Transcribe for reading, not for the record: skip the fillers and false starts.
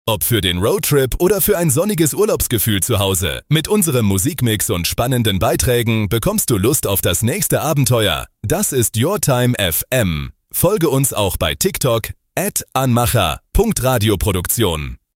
Ob für den Roadtrip oder für ein sonniges Urlaubsgefühl zu Hause. Mit unserem Musikmix und spannenden Beiträgen bekommst du Lust auf das nächste Abenteuer. Das ist Your Time FM. Folge uns auch bei TikTok @anmacher.radioproduktion.